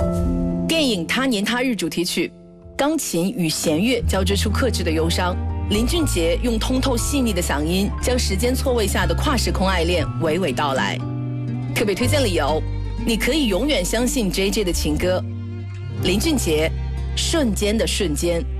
电影《他年他日》主题曲，钢琴与弦乐交织出克制的忧伤。林俊杰用通透细腻的嗓音，将时间错位下的跨时空爱恋娓娓道来。特别推荐理由，你可以永远相信 JJ 的情歌。林俊杰，瞬间的瞬间。